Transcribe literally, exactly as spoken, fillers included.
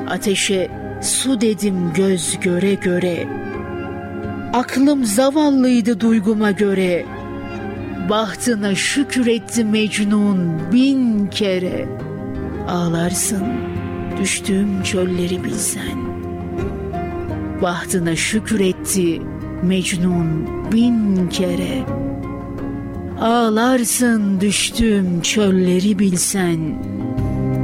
Ateşe su dedim göz göre göre. Aklım zavallıydı duyguma göre. Bahtına şükür etti Mecnun bin kere. Ağlarsın düştüğüm çölleri bilsen. Bahtına şükür etti Mecnun bin kere. Ağlarsın düştüğüm çölleri bilsen.